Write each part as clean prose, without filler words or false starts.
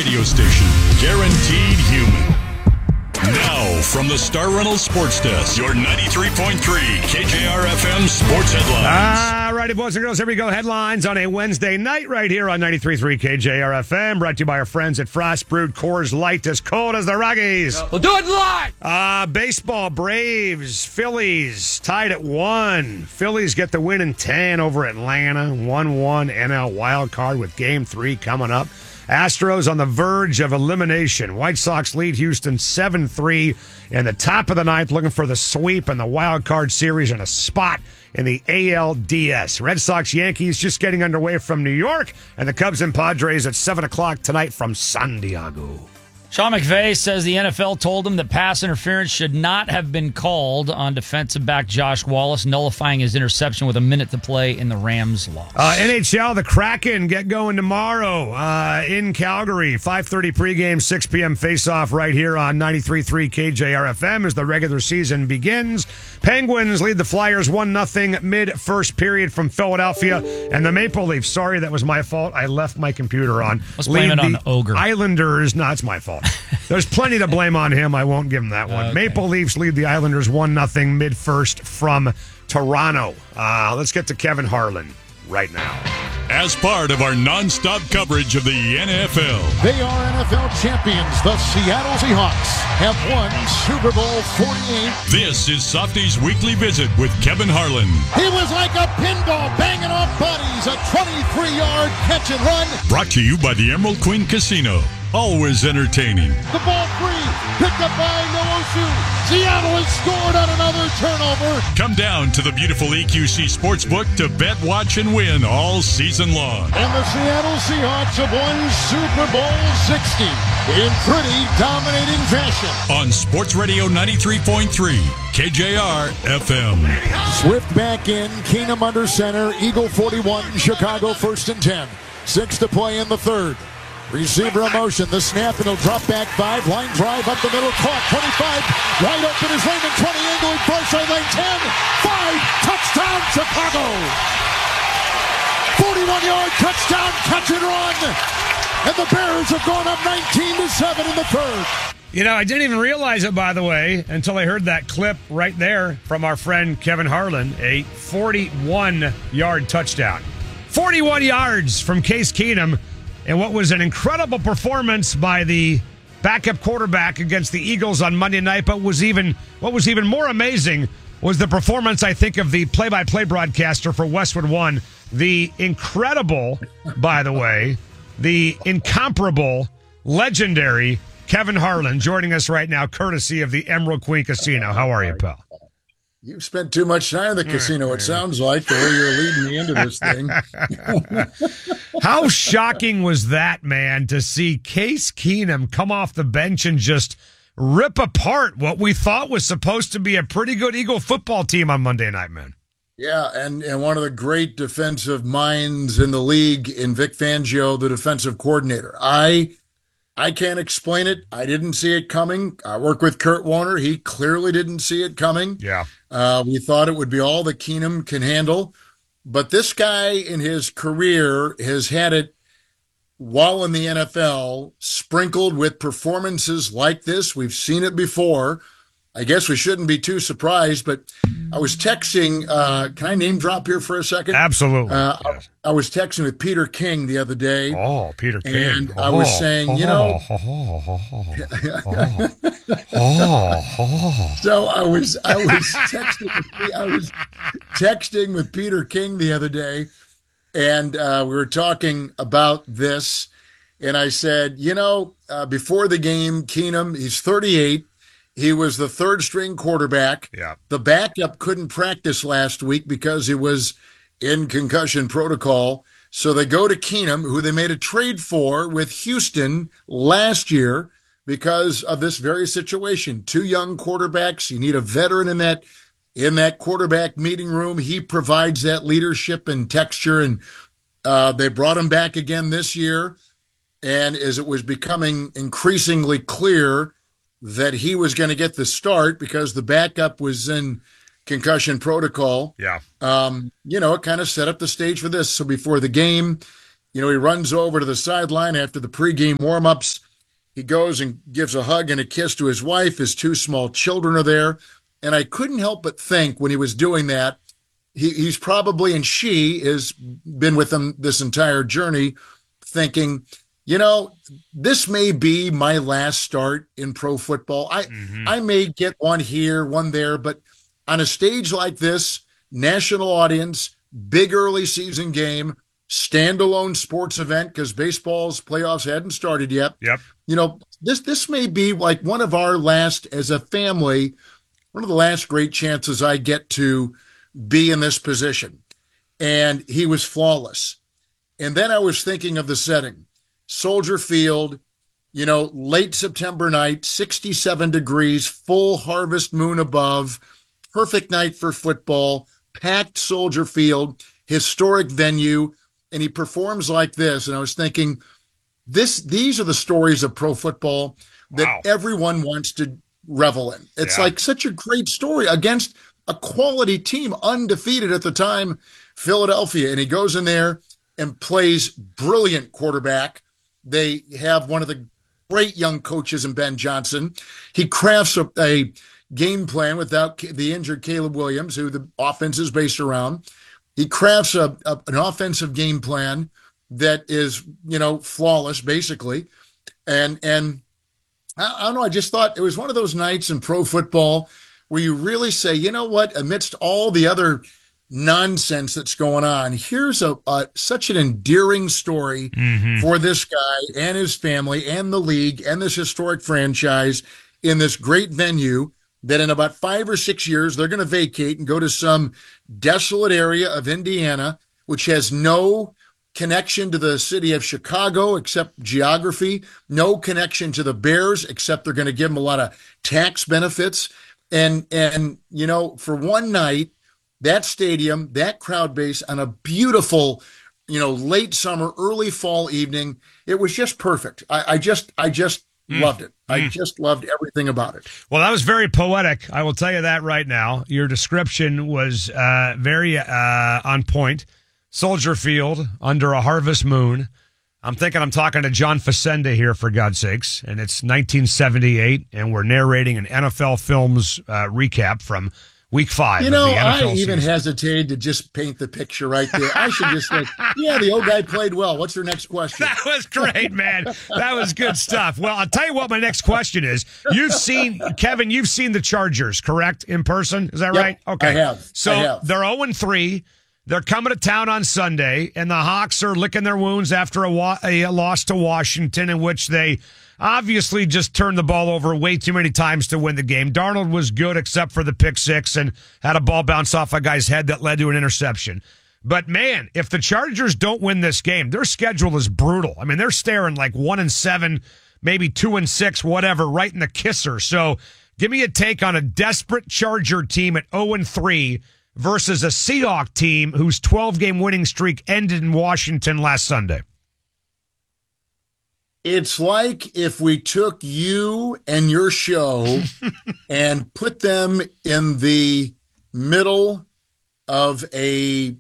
radio station. Guaranteed human. Now, from the Star Reynolds Sports Desk, your 93.3 KJR-FM Sports Headlines. All righty, boys and girls, here we go. Headlines on a Wednesday night right here on 93.3 KJR-FM. Brought to you by our friends at Frost Brewed Coors Light, as cold as the Rockies. We'll do it live. Baseball, Braves, Phillies tied at 1. Phillies get the win in 10 over Atlanta. 1-1 NL wild card with Game 3 coming up. Astros on the verge of elimination. White Sox lead Houston 7-3 in the top of the ninth, looking for the sweep in the wild card series and a spot in the ALDS. Red Sox Yankees just getting underway from New York, and the Cubs and Padres at 7 o'clock tonight from San Diego. Sean McVay says the NFL told him that pass interference should not have been called on defensive back Josh Wallace, nullifying his interception with a minute to play in the Rams' loss. NHL, the Kraken get going tomorrow in Calgary. 5:30 pregame, 6 p.m. face-off right here on 93.3 KJR-FM as the regular season begins. Penguins lead the Flyers 1-0 mid-first period from Philadelphia. And the Maple Leafs, sorry, that was my fault. I left my computer on. Let's blame it on the Ogre. Islanders, no, it's my fault. There's plenty to blame on him. I won't give him that one. Okay. Maple Leafs lead the Islanders 1-0 mid-first from Toronto. Let's get to Kevin Harlan right now. As part of our nonstop coverage of the NFL. They are NFL champions. The Seattle Seahawks have won Super Bowl 48. This is Softy's Weekly Visit with Kevin Harlan. He was like a pinball banging off buddies. A 23-yard catch and run. Brought to you by the Emerald Queen Casino. Always entertaining. The ball free. Picked up by Noosu. Seattle has scored on another turnover. Come down to the beautiful EQC Sportsbook to bet, watch, and win all season long. And the Seattle Seahawks have won Super Bowl 60 in pretty dominating fashion. On Sports Radio 93.3, KJR-FM. Swift back in. Keenum under center. Eagle 41. Chicago 1st and 10. 6 to play in the third. Receiver in motion, the snap, and he'll drop back 5. Line drive up the middle, caught 25. Wide open is Raymond, 20, angling far side lane, 10. 5, touchdown, Chicago. 41-yard touchdown, catch and run. And the Bears have gone up 19-7 in the third. You know, I didn't even realize it, by the way, until I heard that clip right there from our friend Kevin Harlan, a 41-yard touchdown. 41 yards from Case Keenum. And what was an incredible performance by the backup quarterback against the Eagles on Monday night, but what was even more amazing was the performance, I think, of the play-by-play broadcaster for Westwood One, the incredible, by the way, the incomparable, legendary Kevin Harlan joining us right now, courtesy of the Emerald Queen Casino. How are you, pal? You've spent too much time in the casino, it sounds like, the way you're leading me into this thing. How shocking was that, man, to see Case Keenum come off the bench and just rip apart what we thought was supposed to be a pretty good Eagle football team on Monday night, man. Yeah, and one of the great defensive minds in the league in Vic Fangio, the defensive coordinator. I can't explain it. I didn't see it coming. I work with Kurt Warner. He clearly didn't see it coming. Yeah. We thought it would be all that Keenum can handle. But this guy in his career has had it while in the NFL, sprinkled with performances like this. We've seen it before. I guess we shouldn't be too surprised, but I was texting. Can I name drop here for a second? Absolutely. Yes. I was texting with Peter King the other day. Oh, Peter King. And I was saying, you know. So I was texting with Peter King the other day, and we were talking about this, and I said, you know, before the game, Keenum, he's 38. He was the third-string quarterback. Yeah. The backup couldn't practice last week because he was in concussion protocol. So they go to Keenum, who they made a trade for with Houston last year because of this very situation. 2 young quarterbacks. You need a veteran in that quarterback meeting room. He provides that leadership and texture, and they brought him back again this year. And as it was becoming increasingly clear that he was going to get the start because the backup was in concussion protocol. Yeah. You know, it kind of set up the stage for this. So before the game, he runs over to the sideline after the pregame warmups. He goes and gives a hug and a kiss to his wife. His two small children are there. And I couldn't help but think when he was doing that, he's probably, and she has been with him this entire journey, thinking, this may be my last start in pro football. I may get one here, one there, but on a stage like this, national audience, big early season game, standalone sports event, because baseball's playoffs hadn't started yet. Yep. This may be like one of our last, as a family, one of the last great chances I get to be in this position. And he was flawless. And then I was thinking of the setting. Soldier Field, late September night, 67 degrees, full harvest moon above, perfect night for football, packed Soldier Field, historic venue, and he performs like this. And I was thinking, these are the stories of pro football that everyone wants to revel in. It's like such a great story against a quality team, undefeated at the time, Philadelphia. And he goes in there and plays brilliant quarterback. They have one of the great young coaches in Ben Johnson. He crafts a game plan without the injured Caleb Williams, who the offense is based around. He crafts an offensive game plan that is, flawless, basically. And I don't know, I just thought it was one of those nights in pro football where you really say, you know what, amidst all the other nonsense that's going on, here's such an endearing story for this guy and his family and the league and this historic franchise in this great venue that in about 5 or 6 years, they're going to vacate and go to some desolate area of Indiana, which has no connection to the city of Chicago except geography, no connection to the Bears except they're going to give them a lot of tax benefits. And for one night, that stadium, that crowd base on a beautiful, late summer, early fall evening, it was just perfect. I just loved it. I just loved everything about it. Well, that was very poetic. I will tell you that right now. Your description was very on point. Soldier Field under a harvest moon. I'm thinking I'm talking to John Facenda here, for God's sakes, and it's 1978, and we're narrating an NFL Films recap from Week 5 of the NFL I even season. Hesitated to just paint the picture right there. I should just say, the old guy played well. What's your next question? That was great, man. That was good stuff. Well, I'll tell you what my next question is. Kevin, you've seen the Chargers, correct, in person? Is that right? Okay. I have. So they're 0-3. They're coming to town on Sunday, and the Hawks are licking their wounds after a loss to Washington, in which they obviously just turned the ball over way too many times to win the game. Darnold was good except for the pick six and had a ball bounce off a guy's head that led to an interception. But, man, if the Chargers don't win this game, their schedule is brutal. I mean, they're staring like 1-7, maybe 2-6, whatever, right in the kisser. So give me a take on a desperate Charger team at 0-3 versus a Seahawks team whose 12-game winning streak ended in Washington last Sunday. It's like if we took you and your show and put them in the middle of a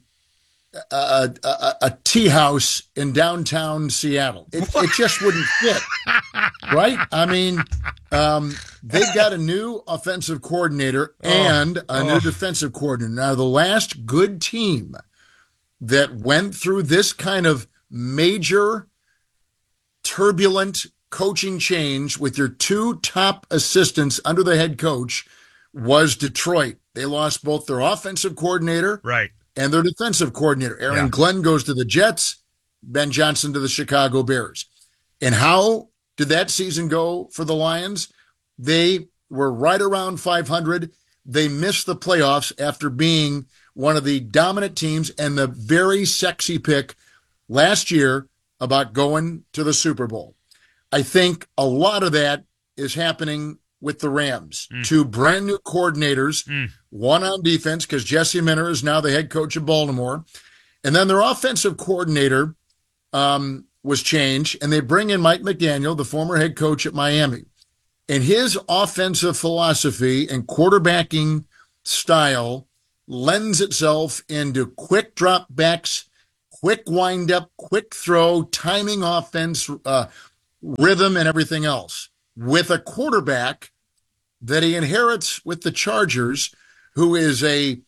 tea house in downtown Seattle. It just wouldn't fit, right? I mean, they've got a new offensive coordinator and a new defensive coordinator. Now, the last good team that went through this kind of major turbulent coaching change with your two top assistants under the head coach was Detroit. They lost both their offensive coordinator and their defensive coordinator. Aaron Glenn goes to the Jets, Ben Johnson to the Chicago Bears. And how did that season go for the Lions? They were right around 500. They missed the playoffs after being one of the dominant teams and the very sexy pick last year about going to the Super Bowl. I think a lot of that is happening with the Rams. Two brand new coordinators, one on defense because Jesse Minter is now the head coach of Baltimore. And then their offensive coordinator was changed, and they bring in Mike McDaniel, the former head coach at Miami. And his offensive philosophy and quarterbacking style lends itself into quick drop backs, quick wind up, quick throw, timing offense, rhythm, and everything else, with a quarterback that he inherits with the Chargers, who is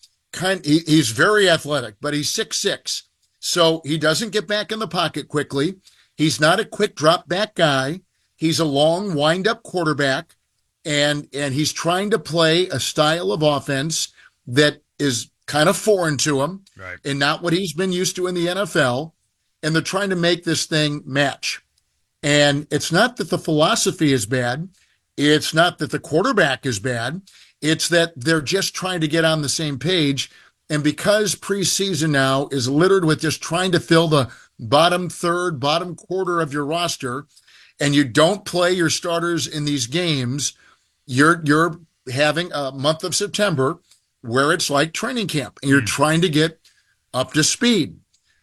he's very athletic, but he's 6'6". So he doesn't get back in the pocket quickly. He's not a quick drop back guy. He's a long wind up quarterback, and he's trying to play a style of offense that is kind of foreign to him, right, and not what he's been used to in the NFL. And they're trying to make this thing match. And it's not that the philosophy is bad. It's not that the quarterback is bad. It's that they're just trying to get on the same page. And because preseason now is littered with just trying to fill the bottom third, bottom quarter of your roster, and you don't play your starters in these games, you're having a month of September where it's like training camp, and you're trying to get up to speed.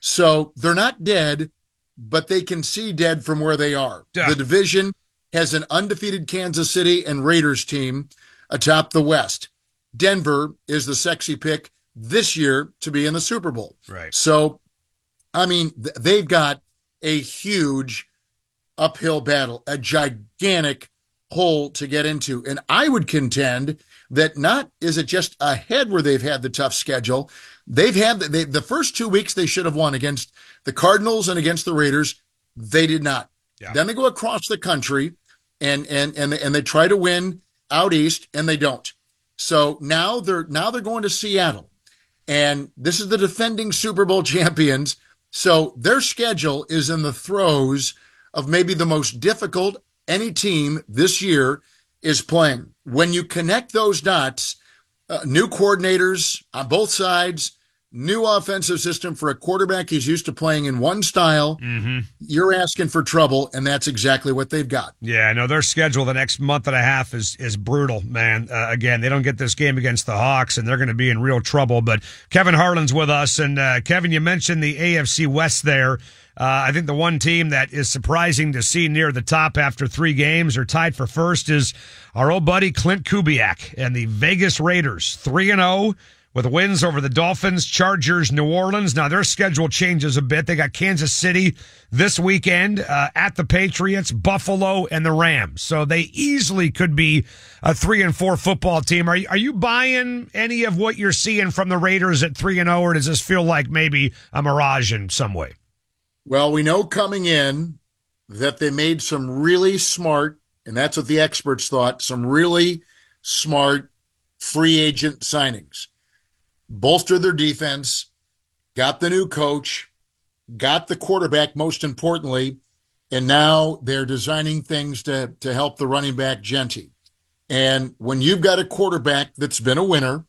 So they're not dead, but they can see dead from where they are. Yeah. The division has an undefeated Kansas City and Raiders team atop the West. Denver is the sexy pick this year to be in the Super Bowl. Right. So, I mean, they've got a huge uphill battle, a gigantic hole to get into. And I would contend that not is it just ahead where they've had the tough schedule. They've had the first 2 weeks they should have won against the Cardinals and against the Raiders. They did not. Yeah. Then they go across the country and they try to win out east, and they don't. So now they're going to Seattle, and this is the defending Super Bowl champions. So their schedule is in the throes of maybe the most difficult any team this year is playing. When you connect those dots, new coordinators on both sides, new offensive system for a quarterback he's used to playing in one style, you're asking for trouble, and that's exactly what they've got. Yeah, no, their schedule the next month and a half is brutal, man. Again, they don't get this game against the Hawks, and they're going to be in real trouble. But Kevin Harlan's with us, and Kevin, you mentioned the AFC West there. I think the one team that is surprising to see near the top after 3 games or tied for first is our old buddy Clint Kubiak and the Vegas Raiders, 3-0. With wins over the Dolphins, Chargers, New Orleans. Now, their schedule changes a bit. They got Kansas City this weekend at the Patriots, Buffalo, and the Rams. So they easily could be a 3-4 football team. Are you buying any of what you're seeing from the Raiders at 3-0, or does this feel like maybe a mirage in some way? Well, we know coming in that they made some really smart, and that's what the experts thought, some really smart free agent signings. Bolstered their defense, got the new coach, got the quarterback, most importantly, and now they're designing things to help the running back Gentry. And when you've got a quarterback that's been a winner,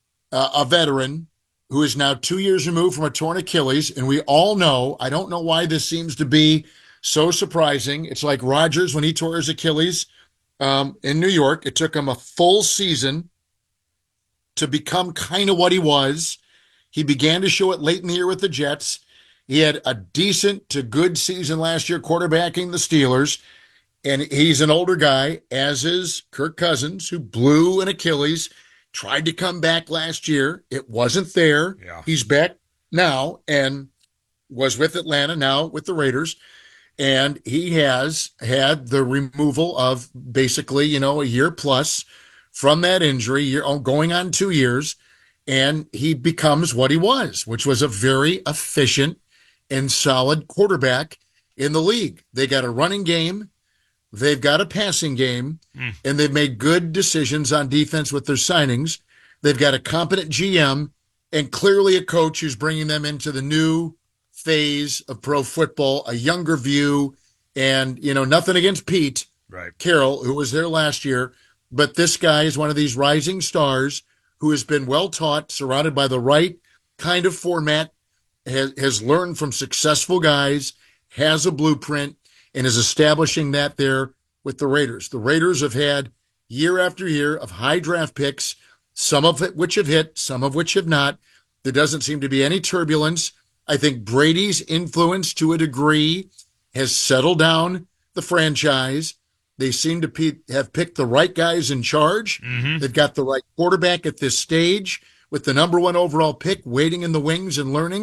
a veteran, who is now 2 years removed from a torn Achilles, and we all know, I don't know why this seems to be so surprising. It's like Rodgers when he tore his Achilles in New York. It took him a full season to become kind of what he was. He began to show it late in the year with the Jets. He had a decent to good season last year quarterbacking the Steelers, and he's an older guy, as is Kirk Cousins, who blew an Achilles, tried to come back last year. It wasn't there. Yeah. He's back now and was with Atlanta, now with the Raiders, and he has had the removal of basically, a year plus from that injury, going on 2 years, and he becomes what he was, which was a very efficient and solid quarterback in the league. They got a running game, they've got a passing game, and they've made good decisions on defense with their signings. They've got a competent GM and clearly a coach who's bringing them into the new phase of pro football, a younger view, and, nothing against Pete Carroll, who was there last year. But this guy is one of these rising stars who has been well taught, surrounded by the right kind of format, has learned from successful guys, has a blueprint, and is establishing that there with the Raiders. The Raiders have had year after year of high draft picks, some of it which have hit, some of which have not. There doesn't seem to be any turbulence. I think Brady's influence to a degree has settled down the franchise. They seem to have picked the right guys in charge. They've got the right quarterback at this stage with the number 1 overall pick waiting in the wings and learning.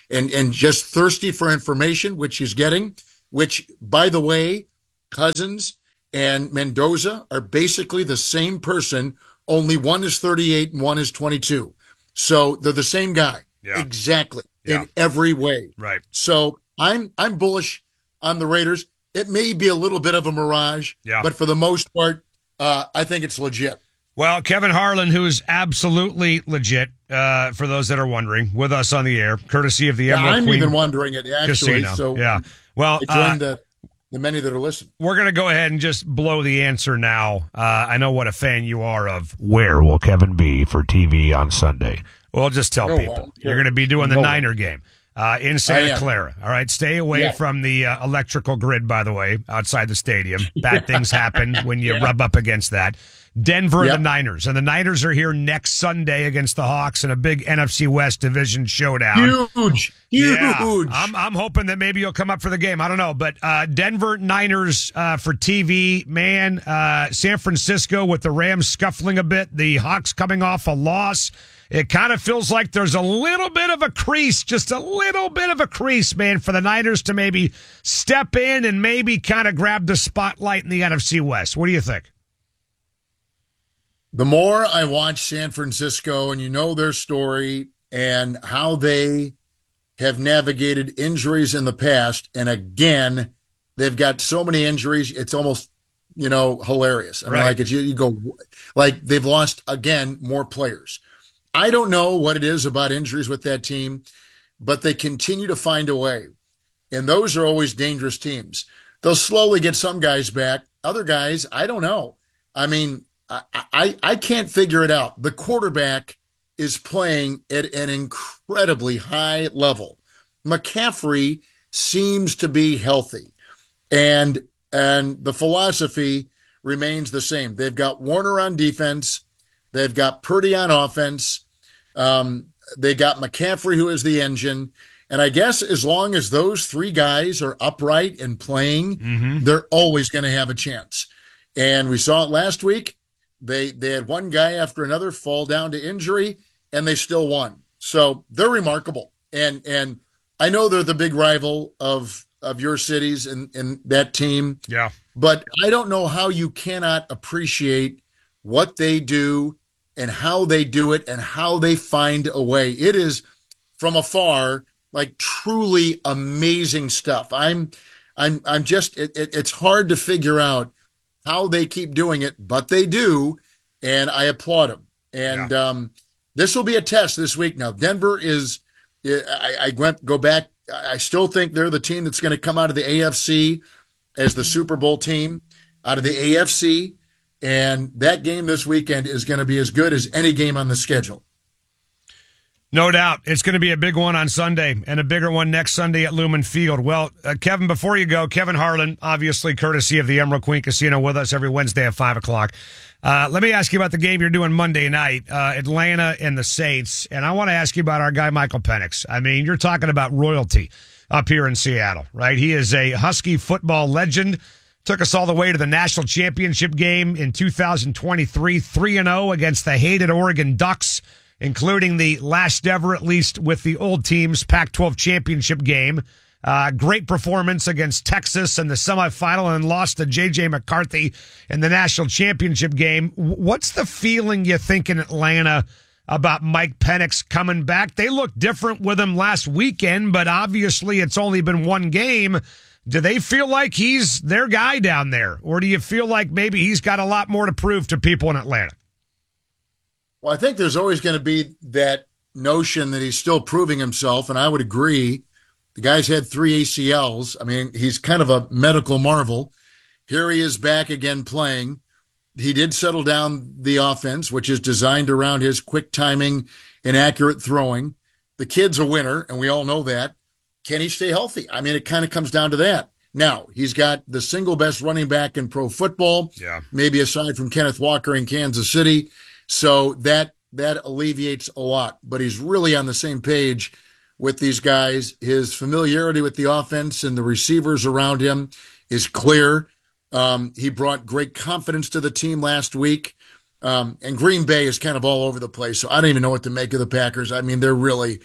and just thirsty for information, which he's getting, which, by the way, Cousins and Mendoza are basically the same person, only one is 38 and one is 22. So they're the same guy. Yeah. Exactly. Yeah. In every way. Right. So I'm bullish on the Raiders. It may be a little bit of a mirage, but for the most part, I think it's legit. Well, Kevin Harlan, who is absolutely legit, for those that are wondering, with us on the air, courtesy of the Emerald I'm Queen even wondering it, actually. Casino. So yeah. Well, I joined the many that are listening. We're going to go ahead and just blow the answer now. I know what a fan you are of where will Kevin be for TV on Sunday. Well, just tell people. You're going to be doing the Niner game in Santa Clara. All right. Stay away from the electrical grid, by the way, outside the stadium. Bad things happen when you rub up against that. Denver and the Niners. And the Niners are here next Sunday against the Hawks in a big NFC West division showdown. Huge. Yeah, I'm hoping that maybe you'll come up for the game. I don't know. But Denver Niners for TV, man. San Francisco with the Rams scuffling a bit. The Hawks coming off a loss. It kind of feels like there's a little bit of a crease, just a little bit of a crease, man, for the Niners to maybe step in and maybe kind of grab the spotlight in the NFC West. What do you think? The more I watch San Francisco and you know their story and how they have navigated injuries in the past, and again, they've got so many injuries, it's almost, hilarious. I mean, like you go, like they've lost, again, more players. I don't know what it is about injuries with that team, but they continue to find a way. And those are always dangerous teams. They'll slowly get some guys back. Other guys, I don't know. I mean, I can't figure it out. The quarterback is playing at an incredibly high level. McCaffrey seems to be healthy, and the philosophy remains the same. They've got Warner on defense. They've got Purdy on offense. They got McCaffrey, who is the engine. And I guess as long as those three guys are upright and playing, they're always going to have a chance. And we saw it last week. They had one guy after another fall down to injury, and they still won. So they're remarkable. And I know they're the big rival of your cities and that team. Yeah. But I don't know how you cannot appreciate what they do and how they do it and how they find a way. It is from afar like truly amazing stuff. I'm just it's hard to figure out how they keep doing it, but they do, and I applaud them. And this will be a test this week. Now, Denver is, go back, I still think they're the team that's going to come out of the AFC as the Super Bowl team out of the AFC, and that game this weekend is going to be as good as any game on the schedule. No doubt. It's going to be a big one on Sunday and a bigger one next Sunday at Lumen Field. Well, Kevin, before you go, Kevin Harlan, obviously courtesy of the Emerald Queen Casino, with us every Wednesday at 5 o'clock. Let me ask you about the game you're doing Monday night, Atlanta and the Saints. And I want to ask you about our guy, Michael Penix. I mean, you're talking about royalty up here in Seattle, right? He is a Husky football legend. Took us all the way to the national championship game in 2023, 3-0 against the hated Oregon Ducks, including the last ever, at least with the old team's Pac-12 championship game. Great performance against Texas in the semifinal and lost to J.J. McCarthy in the national championship game. What's the feeling you think in Atlanta about Mike Penix coming back? They looked different with him last weekend, but obviously it's only been one game. Do they feel like he's their guy down there? Or do you feel like maybe he's got a lot more to prove to people in Atlanta? Well, I think there's always going to be that notion that he's still proving himself, and I would agree. The guy's had 3 ACLs. I mean, he's kind of a medical marvel. Here he is back again playing. He did settle down the offense, which is designed around his quick timing and accurate throwing. The kid's a winner, and we all know that. Can he stay healthy? I mean, it kind of comes down to that. Now, he's got the single best running back in pro football, maybe aside from Kenneth Walker in Kansas City. So that alleviates a lot. But he's really on the same page with these guys. His familiarity with the offense and the receivers around him is clear. He brought great confidence to the team last week. And Green Bay is kind of all over the place. So I don't even know what to make of the Packers. I mean, they're really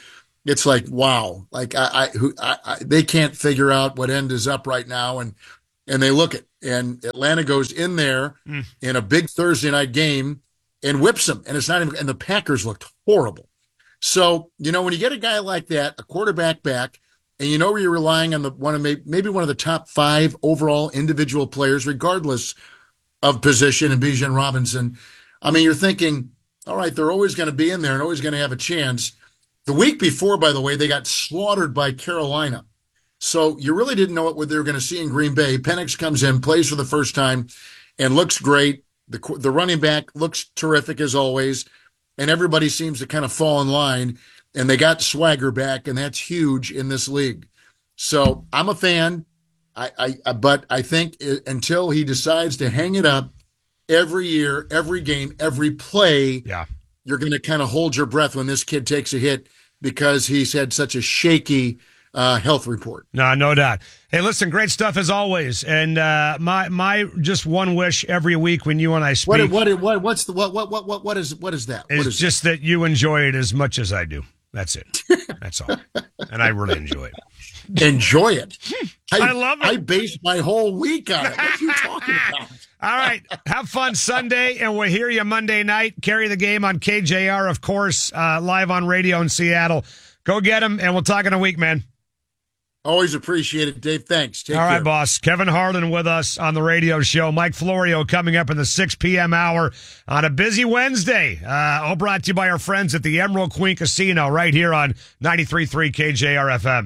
it's like, wow, like they can't figure out what end is up right now. And they look at, and Atlanta goes in there in a big Thursday night game and whips them. And it's not even, and the Packers looked horrible. So, when you get a guy like that, a quarterback back, and you're relying on maybe one of the top 5 overall individual players, regardless of position, and Bijan Robinson, I mean, you're thinking, all right, they're always going to be in there and always going to have a chance. The week before, by the way, they got slaughtered by Carolina. So you really didn't know what they were going to see in Green Bay. Penix comes in, plays for the first time, and looks great. The running back looks terrific as always, and everybody seems to kind of fall in line, and they got swagger back, and that's huge in this league. So I'm a fan, but I think until he decides to hang it up every year, every game, every play, you're going to kind of hold your breath when this kid takes a hit because he's had such a shaky health report. No doubt. Hey, listen, great stuff as always. And my just one wish every week when you and I speak. What is that? It's just that you enjoy it as much as I do. That's it. That's all. And I really enjoy it. Enjoy it. I love it. I base my whole week on it. What are you talking about? All right. Have fun Sunday, and we'll hear you Monday night. Carry the game on KJR, of course, live on radio in Seattle. Go get them, and we'll talk in a week, man. Always appreciate it, Dave. Thanks. Take care. All right, boss. Kevin Harlan with us on the radio show. Mike Florio coming up in the 6 p.m. hour on a busy Wednesday. All brought to you by our friends at the Emerald Queen Casino right here on 93.3 KJR-FM.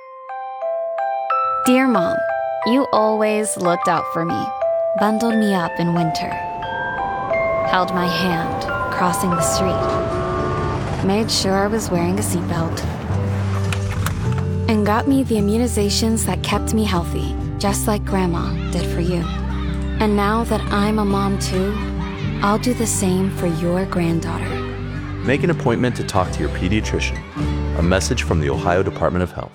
Dear Mom, you always looked out for me, bundled me up in winter, held my hand crossing the street, made sure I was wearing a seatbelt, and got me the immunizations that kept me healthy, just like Grandma did for you. And now that I'm a mom too, I'll do the same for your granddaughter. Make an appointment to talk to your pediatrician. A message from the Ohio Department of Health.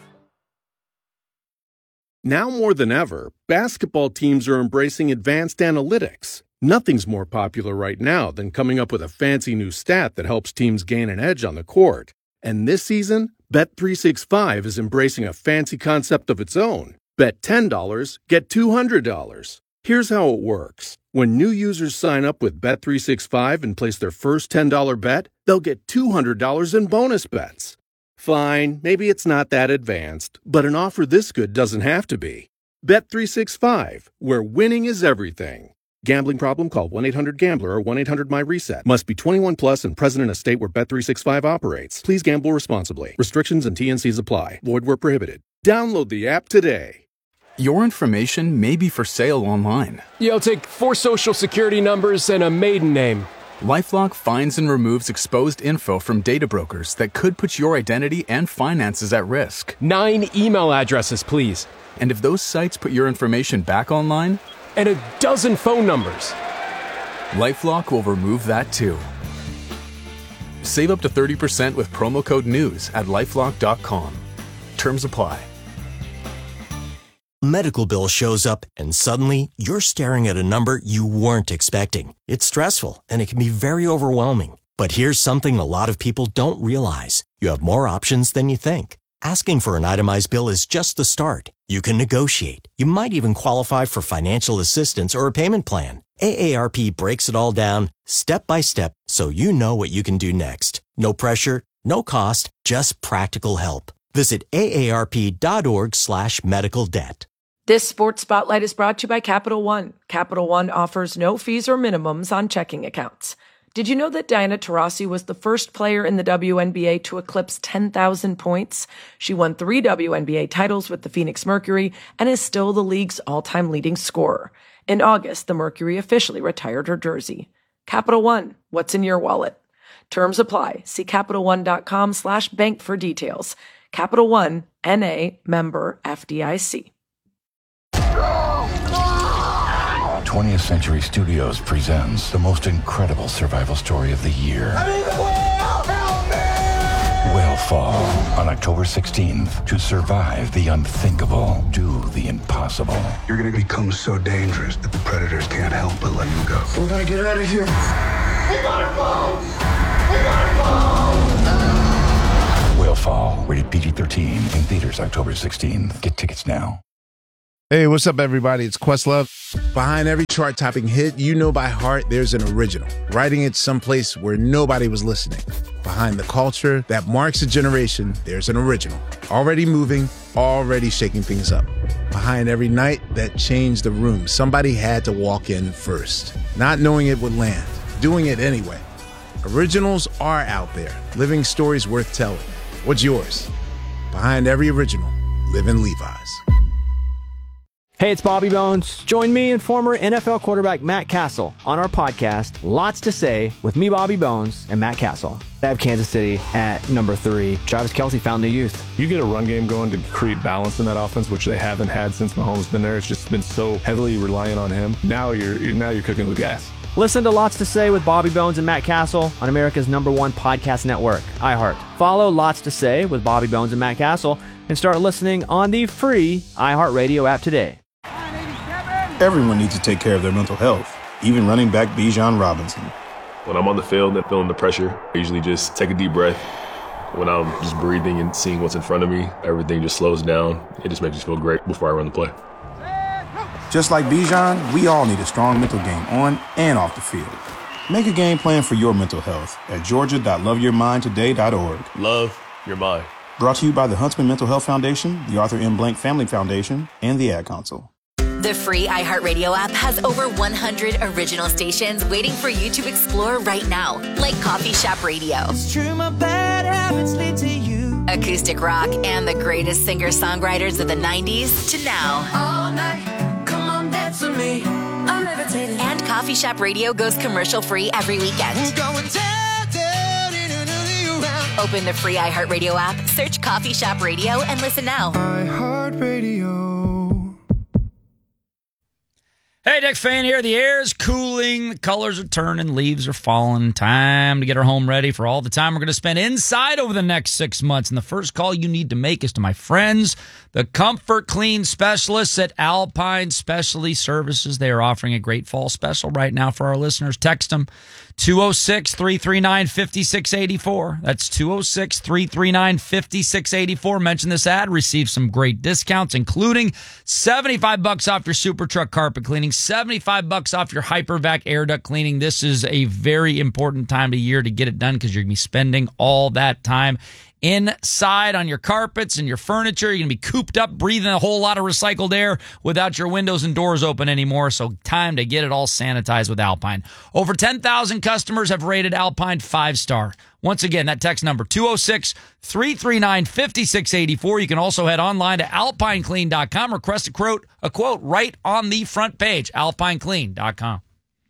Now more than ever, basketball teams are embracing advanced analytics. Nothing's more popular right now than coming up with a fancy new stat that helps teams gain an edge on the court. And this season, Bet365 is embracing a fancy concept of its own. Bet $10, get $200. Here's how it works. When new users sign up with Bet365 and place their first $10 bet, they'll get $200 in bonus bets. Fine, maybe it's not that advanced, but an offer this good doesn't have to be. Bet365, where winning is everything. Gambling problem? Call 1-800-GAMBLER or 1-800-MY-RESET. Must be 21 plus and present in a state where Bet365 operates. Please gamble responsibly. Restrictions and T&Cs apply. Void where prohibited. Download the app today. Your information may be for sale online. Yeah, I'll take 4 social security numbers and a maiden name. LifeLock finds and removes exposed info from data brokers that could put your identity and finances at risk. 9 email addresses, please. And if those sites put your information back online? And a dozen phone numbers. LifeLock will remove that too. Save up to 30% with promo code NEWS at LifeLock.com. Terms apply. Medical bill shows up and suddenly you're staring at a number you weren't expecting. It's stressful and it can be very overwhelming. But here's something a lot of people don't realize. You have more options than you think. Asking for an itemized bill is just the start. You can negotiate. You might even qualify for financial assistance or a payment plan. AARP breaks it all down step by step so you know what you can do next. No pressure, no cost, just practical help. Visit aarp.org/medical debt. This Sports Spotlight is brought to you by Capital One. Capital One offers no fees or minimums on checking accounts. Did you know that Diana Taurasi was the first player in the WNBA to eclipse 10,000 points? She won 3 WNBA titles with the Phoenix Mercury and is still the league's all-time leading scorer. In August, the Mercury officially retired her jersey. Capital One, what's in your wallet? Terms apply. See CapitalOne.com/bank for details. Capital One, N.A., member FDIC. 20th Century Studios presents the most incredible survival story of the year. Whale Fall on October 16th. To survive the unthinkable, do the impossible. You're going to become so dangerous that the predators can't help but let you go. We gotta get out of here. We gotta go! Whale Fall. Rated PG-13. In theaters October 16th. Get tickets now. Hey, what's up, everybody? It's Questlove. Behind every chart-topping hit you know by heart, there's an original. Writing it someplace where nobody was listening. Behind the culture that marks a generation, there's an original. Already moving, already shaking things up. Behind every night that changed the room, somebody had to walk in first. Not knowing it would land, doing it anyway. Originals are out there, living stories worth telling. What's yours? Behind every original, live in Levi's. Hey, it's Bobby Bones. Join me and former NFL quarterback Matt Castle on our podcast, Lots to Say, with me, Bobby Bones, and Matt Castle. I have Kansas City at number 3. Travis Kelce found new youth. You get a run game going to create balance in that offense, which they haven't had since Mahomes been there. It's just been so heavily reliant on him. Now you're cooking with gas. Listen to Lots to Say with Bobby Bones and Matt Castle on America's #1 podcast network, iHeart. Follow Lots to Say with Bobby Bones and Matt Castle and start listening on the free iHeartRadio app today. Everyone needs to take care of their mental health, even running back Bijan Robinson. When I'm on the field and feeling the pressure, I usually just take a deep breath. When I'm just breathing and seeing what's in front of me, everything just slows down. It just makes me feel great before I run the play. Just like Bijan, we all need a strong mental game on and off the field. Make a game plan for your mental health at georgia.loveyourmindtoday.org. Love your mind. Brought to you by the Huntsman Mental Health Foundation, the Arthur M. Blank Family Foundation, and the Ad Council. The free iHeartRadio app has over 100 original stations waiting for you to explore right now, like Coffee Shop Radio, It's true, my bad habits lead to you. acoustic rock, and the greatest singer-songwriters of the 90s to now. All night, come on, dance with me. I'm levitating. And Coffee Shop Radio goes commercial-free every weekend. Going down, down, around. Open the free iHeartRadio app, search Coffee Shop Radio, and listen now. iHeartRadio. Hey, Dick Fan here. The air is cooling, the colors are turning, leaves are falling. Time to get our home ready for all the time we're going to spend inside over the next 6 months. And the first call you need to make is to my friends, the Comfort Clean specialists at Alpine Specialty Services. They are offering a great fall special right now for our listeners. Text them 206-339-5684. That's 206-339-5684. Mention this ad, receive some great discounts, including $75 off your Super Truck carpet cleaning, $75 off your Hypervac air duct cleaning. This is a very important time of year to get it done because you're going to be spending all that time inside on your carpets and your furniture. You're going to be cooped up, breathing a whole lot of recycled air without your windows and doors open anymore. So time to get it all sanitized with Alpine. Over 10,000 customers have rated Alpine 5-star. Once again, that text number 206-339-5684. You can also head online to alpineclean.com. Request a quote right on the front page, alpineclean.com.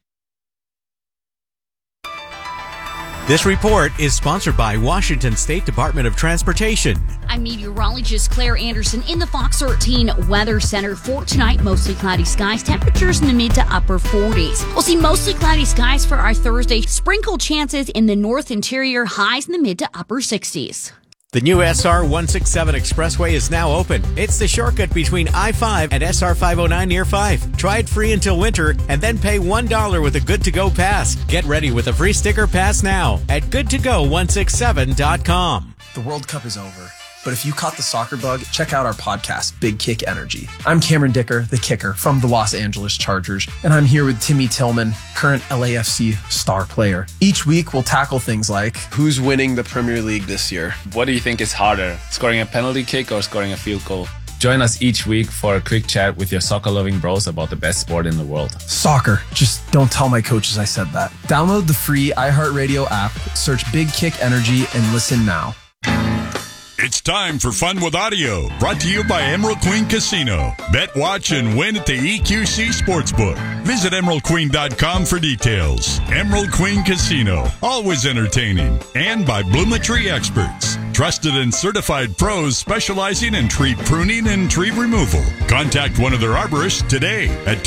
This report is sponsored by Washington State Department of Transportation. I'm meteorologist Claire Anderson in the Fox 13 Weather Center. For tonight, mostly cloudy skies, temperatures in the mid to upper 40s. We'll see mostly cloudy skies for our Thursday. Sprinkle chances in the north interior, highs in the mid to upper 60s. The new SR 167 Expressway is now open. It's the shortcut between I-5 and SR 509 near 5. Try it free until winter and then pay $1 with a Good2Go pass. Get ready with a free sticker pass now at goodtogo167.com. The World Cup is over, but if you caught the soccer bug, check out our podcast, Big Kick Energy. I'm Cameron Dicker, the kicker from the Los Angeles Chargers, and I'm here with Timmy Tillman, current LAFC star player. Each week, we'll tackle things like, who's winning the Premier League this year? What do you think is harder, scoring a penalty kick or scoring a field goal? Join us each week for a quick chat with your soccer-loving bros about the best sport in the world. Soccer. Just don't tell my coaches I said that. Download the free iHeartRadio app, search Big Kick Energy, and listen now. It's time for Fun with Audio, brought to you by Emerald Queen Casino. Bet, watch, and win at the EQC Sportsbook. Visit EmeraldQueen.com for details. Emerald Queen Casino, always entertaining. And by Blumetry Experts, trusted and certified pros specializing in tree pruning and tree removal. Contact one of their arborists today at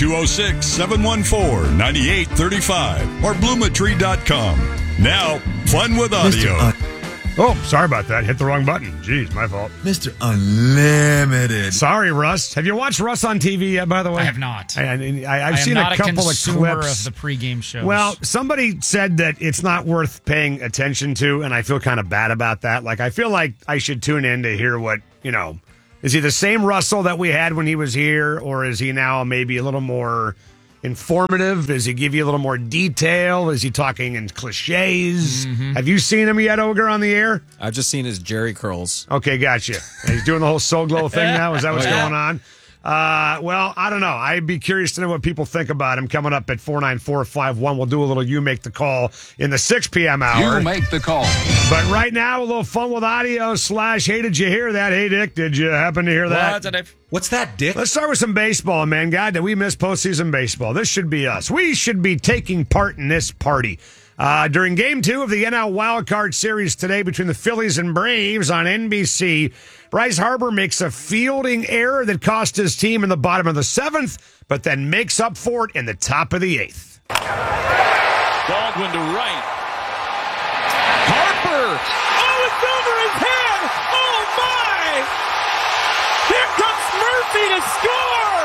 206-714-9835 or Blumetry.com. Now, Fun with Audio. Oh, sorry about that. Hit the wrong button. Jeez, my fault. Mr. Unlimited. Sorry, Russ. Have you watched Russ on TV yet, by the way? I have not. I've seen a couple of clips of the pregame shows. Well, somebody said that it's not worth paying attention to, and I feel kind of bad about that. Like, I feel like I should tune in to hear what, is he the same Russell that we had when he was here, or is he now maybe a little more informative? Does he give you a little more detail? Is he talking in cliches? Mm-hmm. Have you seen him yet, Ogre, on the air? I've just seen his Jerry curls. Okay, gotcha. He's doing the whole Soul Glow thing now? Is that what's going on? Well, I don't know. I'd be curious to know what people think about him. Coming up at 49451. We'll do a little You Make the Call in the 6 p.m. hour. You make the call. But right now, a little fun with audio / hey, did you hear that? Hey, Dick, did you happen to hear that? What's that, Dick? Let's start with some baseball, man. God, did we miss postseason baseball? This should be us. We should be taking part in this party. During Game 2 of the NL Wildcard Series today between the Phillies and Braves on NBC, Bryce Harper makes a fielding error that cost his team in the bottom of the 7th, but then makes up for it in the top of the 8th. Baldwin to right. Harper! Oh, it's over his head! Oh, my! Here comes Murphy to score!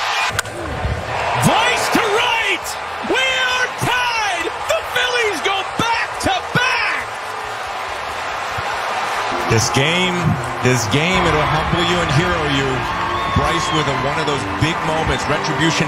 Vice to right! We are tied! The Phillies go back to back! This game, it'll humble you and hero you. Bryce with one of those big moments. Retribution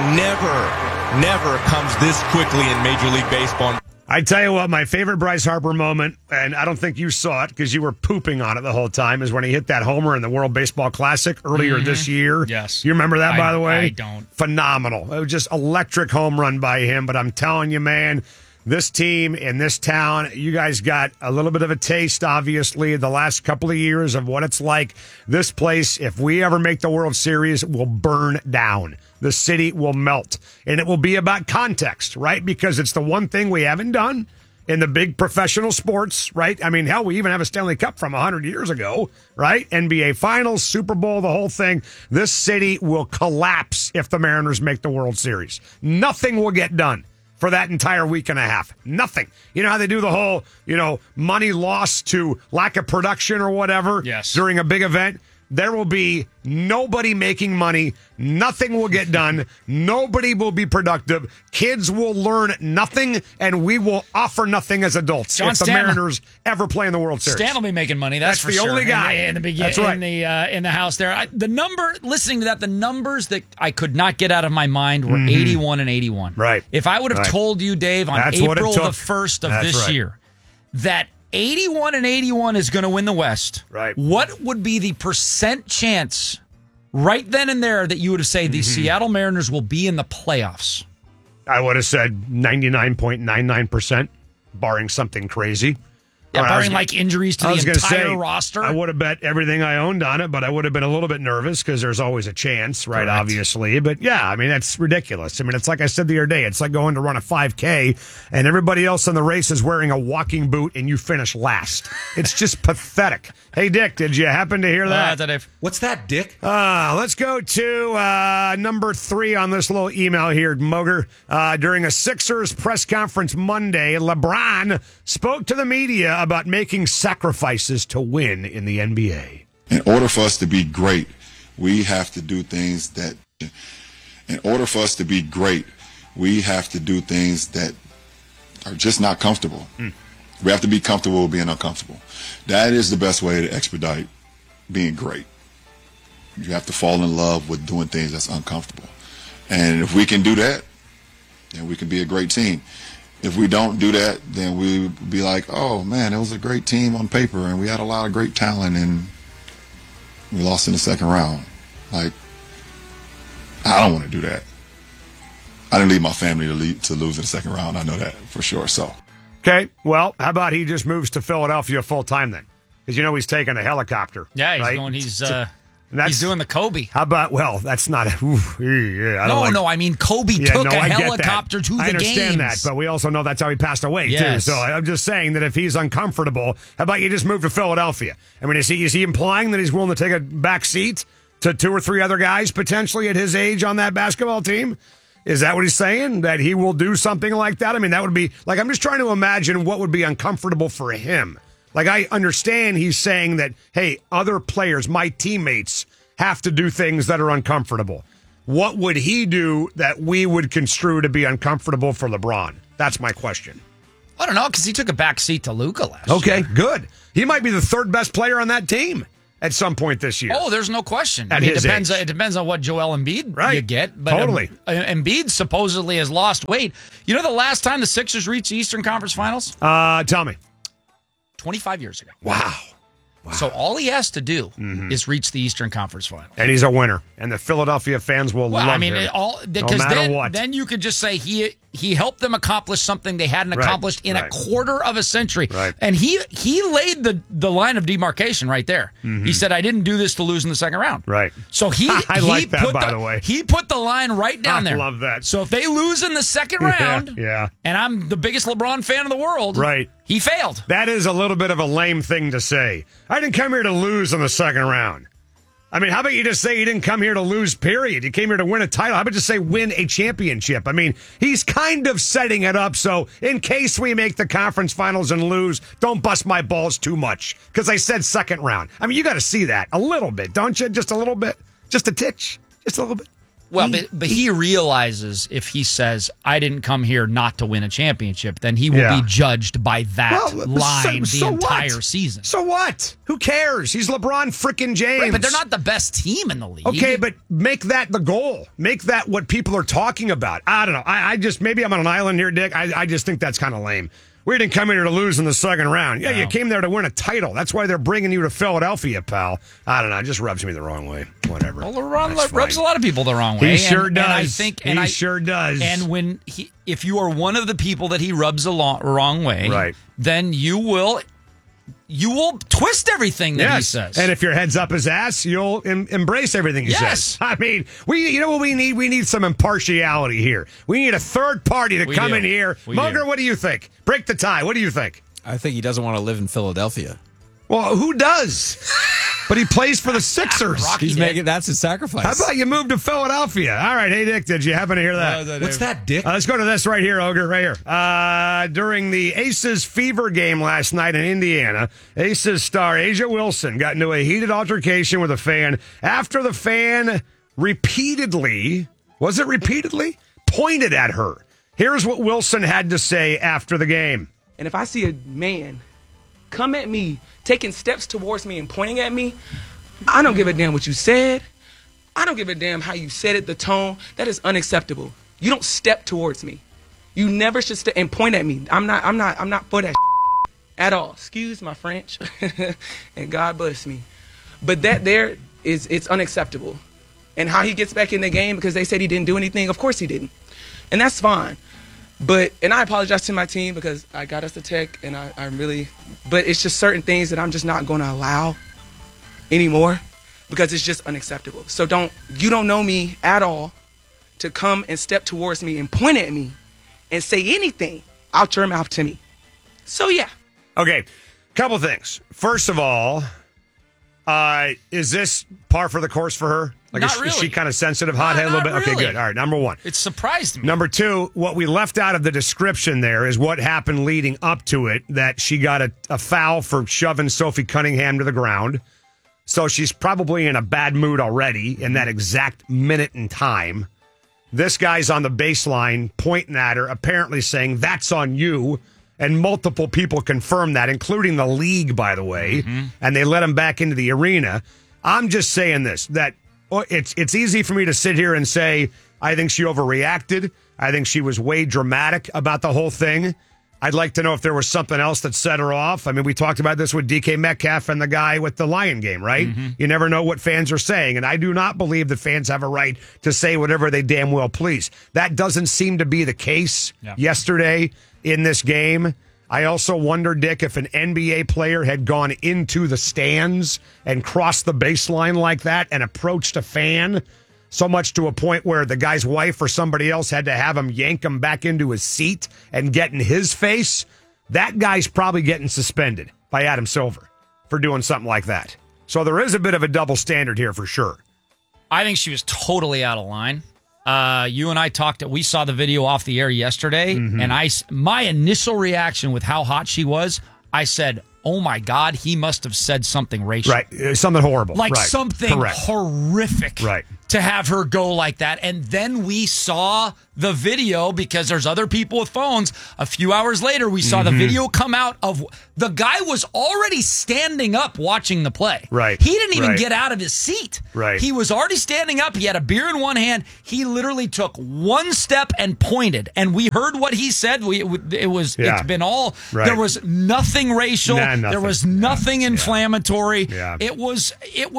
never comes this quickly in Major League Baseball. I tell you what, my favorite Bryce Harper moment, and I don't think you saw it because you were pooping on it the whole time, is when he hit that homer in the World Baseball Classic earlier this year. Yes. You remember that, by the way? I don't. Phenomenal. It was just electric home run by him, but I'm telling you, man, this team in this town, you guys got a little bit of a taste, obviously, the last couple of years of what it's like. This place, if we ever make the World Series, will burn down. The city will melt. And it will be about context, right? Because it's the one thing we haven't done in the big professional sports, right? I mean, hell, we even have a Stanley Cup from 100 years ago, right? NBA Finals, Super Bowl, the whole thing. This city will collapse if the Mariners make the World Series. Nothing will get done for that entire week and a half. Nothing. You know how they do the whole, money lost to lack of production or whatever during a big event? There will be nobody making money. Nothing will get done. Nobody will be productive. Kids will learn nothing, and we will offer nothing as adults if the Mariners ever play in the World Series. Stan will be making money. That's for the sure. only guy in the beginning. That's right. In the house there. Listening to that, the numbers that I could not get out of my mind were 81 and 81. Right. If I would have told you, Dave, on April the 1st of this year, that 81 and 81 is going to win the West. Right. What would be the percent chance right then and there that you would have said the Seattle Mariners will be in the playoffs? I would have said 99.99%, barring something crazy. Yeah, barring like injuries to the entire roster. I would have bet everything I owned on it, but I would have been a little bit nervous because there's always a chance, right? Correct. Obviously. But yeah, I mean, that's ridiculous. I mean, it's like I said the other day, it's like going to run a 5K and everybody else in the race is wearing a walking boot and you finish last. It's just pathetic. Hey, Dick, did you happen to hear that? What's that, Dick? Let's go to number 3 on this little email here, Moger. During a Sixers press conference Monday, LeBron spoke to the media about making sacrifices to win in the NBA. In order for us to be great, we have to do things that are just not comfortable. We have to be comfortable with being uncomfortable. That is the best way to expedite being great. You have to fall in love with doing things that's uncomfortable. And if we can do that, then we can be a great team. If we don't do that, then we'll be like, oh, man, it was a great team on paper, and we had a lot of great talent, and we lost in the second round. Like, I don't want to do that. I didn't leave my family to lose in the second round. I know that for sure. So, okay, well, how about he just moves to Philadelphia full-time then? Because he's taking a helicopter. Yeah, he's right? going, he's doing the Kobe. How about, well, that's not a... I mean, Kobe took a helicopter to the games. I understand that, but we also know that's how he passed away, too. So I'm just saying that if he's uncomfortable, how about you just move to Philadelphia? I mean, is he implying that he's willing to take a back seat to 2 or 3 other guys potentially at his age on that basketball team? Is that what he's saying? That he will do something like that? I mean, that would be... Like, I'm just trying to imagine what would be uncomfortable for him. Like, I understand he's saying that, hey, other players, my teammates, have to do things that are uncomfortable. What would he do that we would construe to be uncomfortable for LeBron? That's my question. I don't know, because he took a back seat to Luka last year. year. Good. He might be the third best player on that team at some point this year. Oh, there's no question. It depends on what Joel Embiid you get. But totally. Embiid supposedly has lost weight. You know the last time the Sixers reached the Eastern Conference Finals? Tell me. 25 years ago. Wow. So all he has to do is reach the Eastern Conference Final. And he's a winner. And the Philadelphia fans will love him. No matter what. Then you could just say he helped them accomplish something they hadn't accomplished in a quarter of a century. Right. And he laid the line of demarcation right there. Mm-hmm. He said, I didn't do this to lose in the second round. Right. So I like that, by the way. He put the line right down there. I love that. So if they lose in the second round, yeah. and I'm the biggest LeBron fan in the world, right. He failed. That is a little bit of a lame thing to say. I didn't come here to lose in the second round. I mean, how about you just say you didn't come here to lose, period? You came here to win a title. How about just say win a championship? I mean, he's kind of setting it up so in case we make the conference finals and lose, don't bust my balls too much because I said second round. I mean, you got to see that a little bit, don't you? Just a little bit. Just a titch. Just a little bit. Well, but he realizes if he says, I didn't come here not to win a championship, then he will be judged by that line the entire season. So what? Who cares? He's LeBron freaking James. Right, but they're not the best team in the league. Okay, but make that the goal. Make that what people are talking about. I don't know. I just, maybe I'm on an island here, Dick. I just think that's kind of lame. We didn't come here to lose in the second round. Yeah, you came there to win a title. That's why they're bringing you to Philadelphia, pal. I don't know. It just rubs me the wrong way. Whatever. Well, rubs a lot of people the wrong way. He sure does. And I think, he sure does. And if you are one of the people that he rubs the wrong way, then you will twist everything that he says. And if your head's up his ass, you'll embrace everything he says. I mean, you know what we need? We need some impartiality here. We need a third party to come in here. Mugger, what do you think? Break the tie. What do you think? I think he doesn't want to live in Philadelphia. Well, who does? But he plays for the Sixers. That's his sacrifice. How about you move to Philadelphia? All right. Hey, Dick, did you happen to hear that? What's that, Dick? Let's go to this right here, Ogre, right here. During the Aces Fever game last night in Indiana, Aces star Asia Wilson got into a heated altercation with a fan after the fan repeatedly pointed at her. Here's what Wilson had to say after the game. And if I see a man come at me, taking steps towards me and pointing at me, I don't give a damn what you said. I don't give a damn how you said it, the tone. That is unacceptable. You don't step towards me. You never should step and point at me. I'm not for that at all. Excuse my French. And God bless me. But it's unacceptable. And how he gets back in the game because they said he didn't do anything, of course he didn't. And that's fine. And I apologize to my team because I got us the tech, and but it's just certain things that I'm just not going to allow anymore because it's just unacceptable. So you don't know me at all to come and step towards me and point at me and say anything out your mouth to me. So, yeah. Okay, couple things. First of all, is this par for the course for her? Like, Not really. Is she kind of sensitive, hothead a little bit? Really. Okay, good. All right, number one. It surprised me. Number two, what we left out of the description there is what happened leading up to it, that she got a foul for shoving Sophie Cunningham to the ground. So she's probably in a bad mood already in that exact minute in time. This guy's on the baseline pointing at her, apparently saying, that's on you. And multiple people confirmed that, including the league, by the way. Mm-hmm. And they let him back into the arena. I'm just saying this, that it's easy for me to sit here and say, I think she overreacted. I think she was way dramatic about the whole thing. I'd like to know if there was something else that set her off. I mean, we talked about this with DK Metcalf and the guy with the Lion game, right? Mm-hmm. You never know what fans are saying. And I do not believe that fans have a right to say whatever they damn well please. That doesn't seem to be the case yesterday in this game. I also wonder, Dick, if an NBA player had gone into the stands and crossed the baseline like that and approached a fan so much to a point where the guy's wife or somebody else had to have him yank him back into his seat and get in his face, that guy's probably getting suspended by Adam Silver for doing something like that. So there is a bit of a double standard here for sure. I think she was totally out of line. You and I we saw the video off the air yesterday, and my initial reaction with how hot she was, I said, oh my God, he must have said something racial. Right. Something horrible. Like right. something Correct. horrific. Right. To have her go like that. And then we saw the video, because there's other people with phones. A few hours later, we saw the video come out of the guy was already standing up watching the play. Right. He didn't even get out of his seat. Right. He was already standing up. He had a beer in one hand. He literally took one step and pointed. And we heard what he said. It's been all, there was nothing racial. Nothing. There was nothing inflammatory. Yeah. It was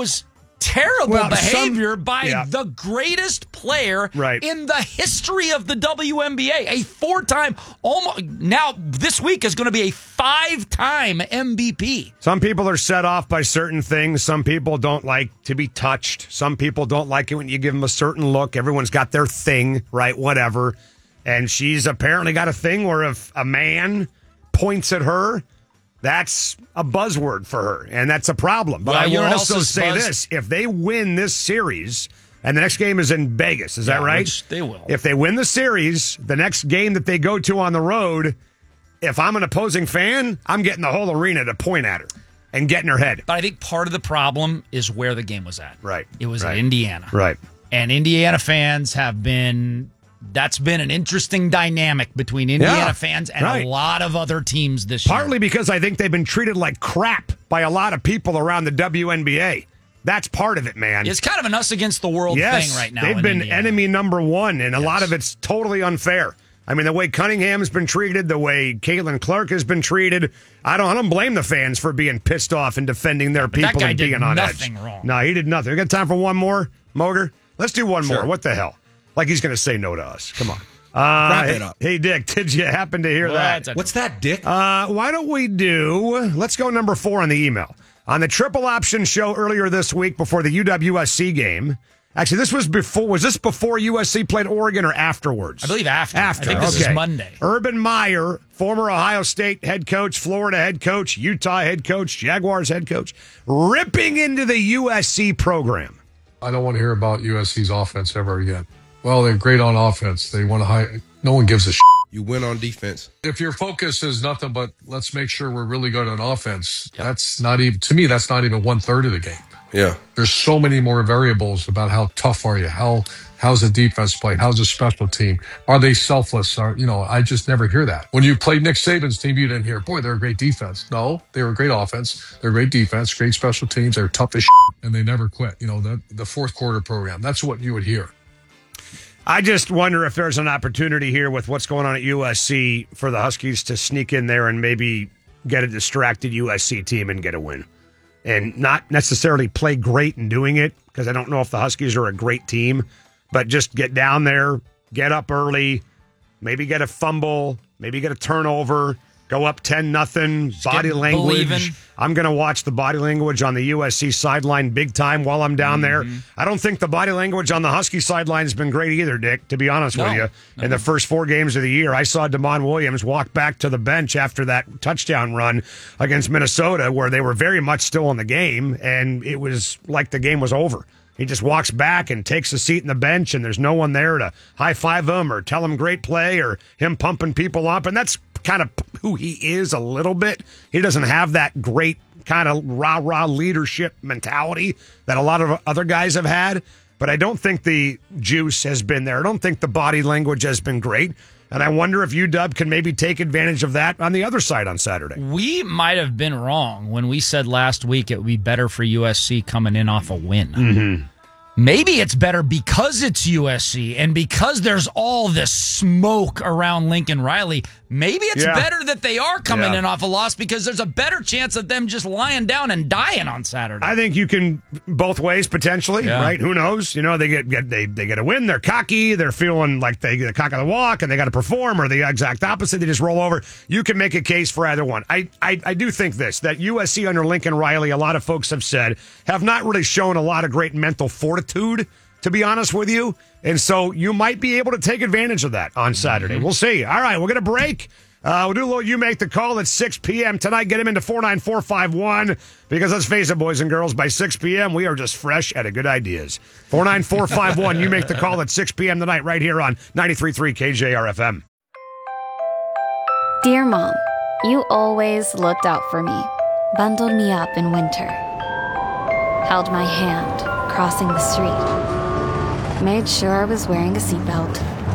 terrible behavior by the greatest player in the history of the WNBA. A 4-time, now this week is going to be a 5-time MVP. Some people are set off by certain things. Some people don't like to be touched. Some people don't like it when you give them a certain look. Everyone's got their thing, right? Whatever. And she's apparently got a thing where if a man points at her, that's a buzzword for her, and that's a problem. But I will also say this. If they win this series, and the next game is in Vegas, is that right? Which they will. If they win the series, the next game that they go to on the road, if I'm an opposing fan, I'm getting the whole arena to point at her and get in her head. But I think part of the problem is where the game was at. Right. It was at Indiana. Right. And Indiana fans have been... That's been an interesting dynamic between Indiana fans and a lot of other teams this year. Partly because I think they've been treated like crap by a lot of people around the WNBA. That's part of it, man. It's kind of an us against the world thing right now. They've been Indiana. enemy number one, and a lot of it's totally unfair. I mean, the way Cunningham's been treated, the way Caitlin Clark has been treated, I don't blame the fans for being pissed off and defending their people and being on edge. That guy did nothing wrong. No, he did nothing. We got time for one more, Moger? Let's do one more. What the hell? Like he's going to say no to us. Come on. Wrap it up. Hey, Dick, did you happen to hear that? What's that, Dick? Why don't we let's go number 4 on the email. On the Triple Option show earlier this week before the UWSC game. Actually, was this before USC played Oregon or afterwards? I believe after. I think this is Monday. Urban Meyer, former Ohio State head coach, Florida head coach, Utah head coach, Jaguars head coach, ripping into the USC program. I don't want to hear about USC's offense ever again. Well, they're great on offense. They want to no one gives a shit. You win on defense. If your focus is nothing but let's make sure we're really good on offense, that's not even 1/3 of the game. Yeah. There's so many more variables about how tough are you? How's the defense play? How's the special team? Are they selfless? I just never hear that. When you played Nick Saban's team, you didn't hear, boy, they're a great defense. No, they were a great offense. They're great defense, great special teams. They're tough as shit, and they never quit. The fourth quarter program, that's what you would hear. I just wonder if there's an opportunity here with what's going on at USC for the Huskies to sneak in there and maybe get a distracted USC team and get a win. And not necessarily play great in doing it, because I don't know if the Huskies are a great team, but just get down there, get up early, maybe get a fumble, maybe get a turnover, go up 10-0, body language. Believing. I'm going to watch the body language on the USC sideline big time while I'm down there. I don't think the body language on the Husky sideline has been great either, Dick, to be honest with you. In the first 4 games of the year, I saw DeMond Williams walk back to the bench after that touchdown run against Minnesota, where they were very much still in the game, and it was like the game was over. He just walks back and takes a seat in the bench, and there's no one there to high-five him or tell him great play or him pumping people up. And that's kind of who he is a little bit. He doesn't have that great kind of rah-rah leadership mentality that a lot of other guys have had. But I don't think the juice has been there. I don't think the body language has been great. And I wonder if UW can maybe take advantage of that on the other side on Saturday. We might have been wrong when we said last week it would be better for USC coming in off a win. Maybe it's better because it's USC and because there's all this smoke around Lincoln Riley. Maybe it's better that they are coming in off a loss, because there's a better chance of them just lying down and dying on Saturday. I think you can both ways potentially, right? Who knows? They get a win. They're cocky. They're feeling like they get a cock of the walk and they got to perform, or the exact opposite. They just roll over. You can make a case for either one. I do think that USC under Lincoln Riley, a lot of folks have said, have not really shown a lot of great mental fortitude, to be honest with you. And so you might be able to take advantage of that on Saturday. We'll see. All right, we're going to break. We'll do a little You Make the Call at 6 p.m. tonight. Get him into 49451, because let's face it, boys and girls, by 6 p.m., we are just fresh out of good ideas. 49451, You Make the Call at 6 p.m. tonight right here on 93.3 KJRFM. Dear Mom, you always looked out for me. bundled me up in winter, held my hand crossing the street, made sure I was wearing a seatbelt,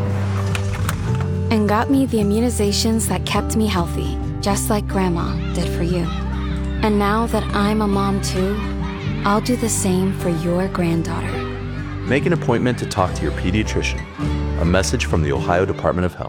and got me the immunizations that kept me healthy, just like Grandma did for you. And now that I'm a mom too, I'll do the same for your granddaughter. Make an appointment to talk to your pediatrician. A message from the Ohio Department of Health.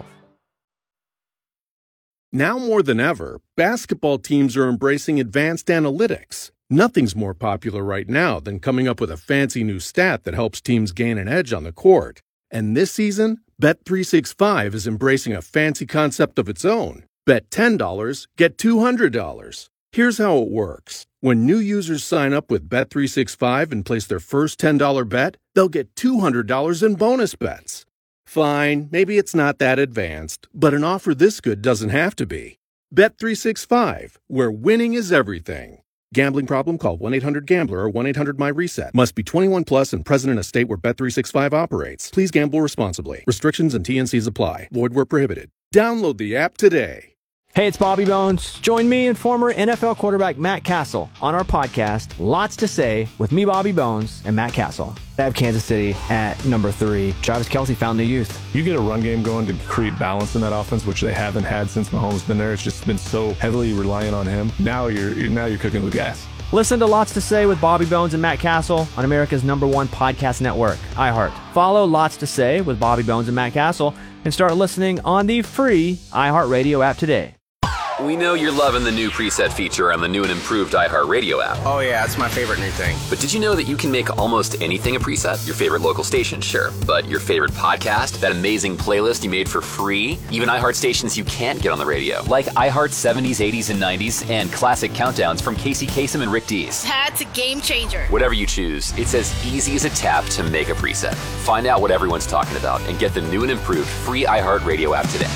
Now more than ever, basketball teams are embracing advanced analytics. Nothing's more popular right now than coming up with a fancy new stat that helps teams gain an edge on the court. And this season, Bet365 is embracing a fancy concept of its own. Bet $10, get $200. Here's how it works. When new users sign up with Bet365 and place their first $10 bet, they'll get $200 in bonus bets. Fine, maybe it's not that advanced, but an offer this good doesn't have to be. Bet365, where winning is everything. Gambling problem? Call 1-800-GAMBLER or 1-800-MY-RESET. Must be 21 plus and present in a state where Bet365 operates. Please gamble responsibly. Restrictions and T&Cs apply. Void where prohibited. Download the app today. Hey, it's Bobby Bones. Join me and former NFL quarterback Matt Castle on our podcast, Lots to Say, with me, Bobby Bones, and Matt Castle. I have Kansas City at number 3. Travis Kelce found the youth. You get a run game going to create balance in that offense, which they haven't had since Mahomes been there. It's just been so heavily reliant on him. Now you're cooking with gas. Listen to Lots to Say with Bobby Bones and Matt Castle on America's #1 podcast network, iHeart. Follow Lots to Say with Bobby Bones and Matt Castle and start listening on the free iHeartRadio app today. We know you're loving the new preset feature on the new and improved iHeartRadio app. Oh yeah, it's my favorite new thing. But did you know that you can make almost anything a preset? Your favorite local station, sure. But your favorite podcast, that amazing playlist you made for free, even iHeart stations you can't get on the radio, like iHeart 70s, 80s, and 90s, and classic countdowns from Casey Kasem and Rick Dees. That's a game changer. Whatever you choose, it's as easy as a tap to make a preset. Find out what everyone's talking about and get the new and improved free iHeartRadio app today.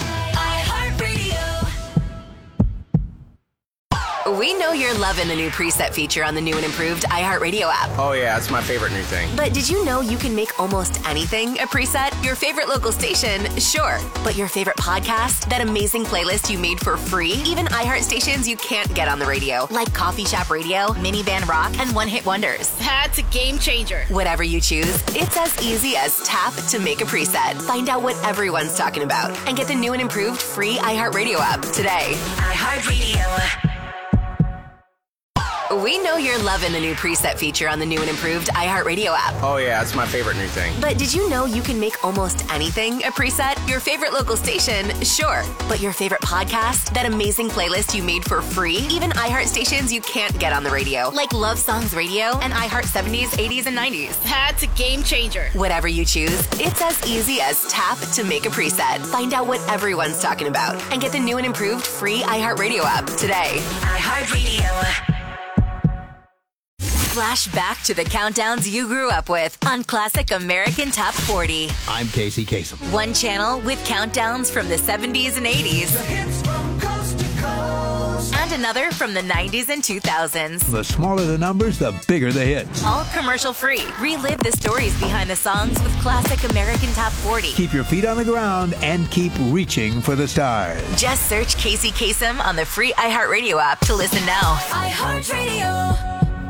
We know you're loving the new preset feature on the new and improved iHeartRadio app. Oh yeah, it's my favorite new thing. But did you know you can make almost anything a preset? Your favorite local station, sure. But your favorite podcast, that amazing playlist you made for free, even iHeart stations you can't get on the radio, like Coffee Shop Radio, Minivan Rock, and One Hit Wonders. That's a game changer. Whatever you choose, it's as easy as tap to make a preset. Find out what everyone's talking about and get the new and improved free iHeartRadio app today. iHeartRadio. We know you're loving the new preset feature on the new and improved iHeartRadio app. Oh yeah, it's my favorite new thing. But did you know you can make almost anything a preset? Your favorite local station, sure. But your favorite podcast, that amazing playlist you made for free, even iHeart stations you can't get on the radio, like Love Songs Radio and iHeart 70s, 80s, and 90s. That's a game changer. Whatever you choose, it's as easy as tap to make a preset. Find out what everyone's talking about and get the new and improved free iHeartRadio app today. iHeartRadio. Flash back to the countdowns you grew up with on Classic American Top 40. I'm Casey Kasem. One channel with countdowns from the 70s and 80s. The hits from coast to coast. And another from the 90s and 2000s. The smaller the numbers, the bigger the hits. All commercial free. Relive the stories behind the songs with Classic American Top 40. Keep your feet on the ground and keep reaching for the stars. Just search Casey Kasem on the free iHeartRadio app to listen now. iHeartRadio.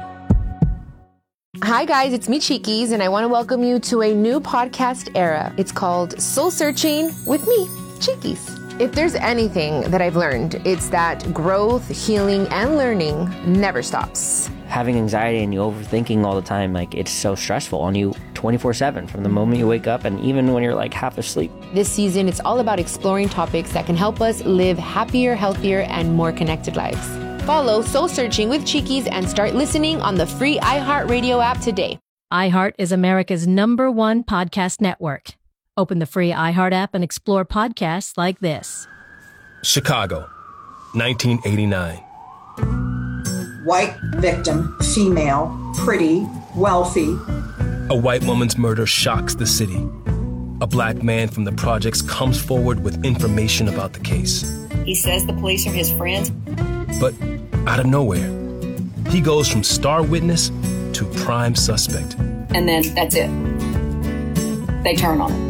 Hi guys, it's me Cheekies, and I want to welcome you to a new podcast era. It's called Soul Searching with me, Cheekies. If there's anything that I've learned, it's that growth, healing, and learning never stops. Having anxiety and you overthinking all the time, like it's so stressful on you 24/7 from the moment you wake up and even when you're like half asleep. This season, it's all about exploring topics that can help us live happier, healthier, and more connected lives. Follow Soul Searching with Cheekies and start listening on the free iHeartRadio app today. iHeart is America's #1 podcast network. Open the free iHeart app and explore podcasts like this. Chicago, 1989. White victim, female, pretty, wealthy. A white woman's murder shocks the city. A black man from the projects comes forward with information about the case. He says the police are his friends. But out of nowhere, he goes from star witness to prime suspect. And then that's it. They turn on him.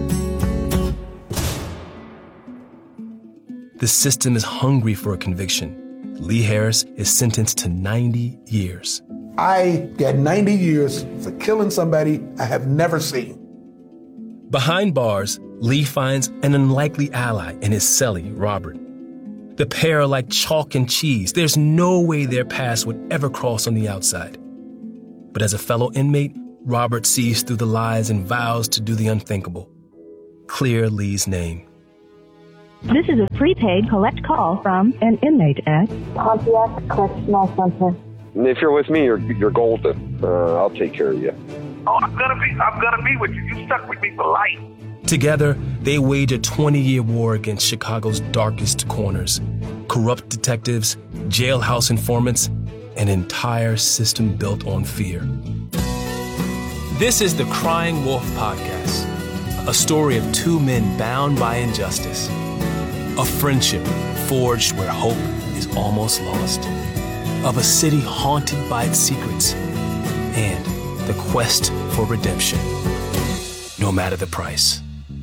The system is hungry for a conviction. Lee Harris is sentenced to 90 years. I got 90 years for killing somebody I have never seen. Behind bars, Lee finds an unlikely ally in his cellie, Robert. The pair are like chalk and cheese. There's no way their paths would ever cross on the outside. But as a fellow inmate, Robert sees through the lies and vows to do the unthinkable. Clear Lee's name. This is a prepaid collect call from an inmate at Pontiac Correctional Center. If you're with me, you're golden. I'll take care of you. Oh, I'm gonna be with you. You stuck with me for life. Together, they wage a 20-year war against Chicago's darkest corners. Corrupt detectives, jailhouse informants, an entire system built on fear. This is the Crying Wolf Podcast, a story of two men bound by injustice, a friendship forged where hope is almost lost, of a city haunted by its secrets, and the quest for redemption, no matter the price.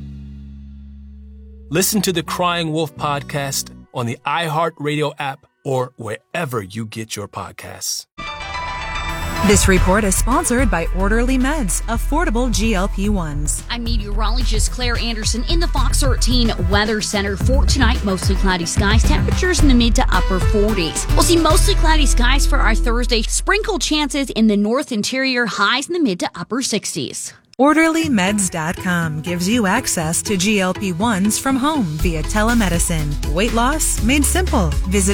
Listen to the Crying Wolf Podcast on the iHeartRadio app or wherever you get your podcasts. This report is sponsored by Orderly Meds, affordable GLP-1s. I'm meteorologist Claire Anderson in the Fox 13 Weather Center for tonight. Mostly cloudy skies, temperatures in the mid to upper 40s. We'll see mostly cloudy skies for our Thursday. Sprinkle chances in the north interior, highs in the mid to upper 60s. OrderlyMeds.com gives you access to GLP-1s from home via telemedicine. Weight loss made simple. Visit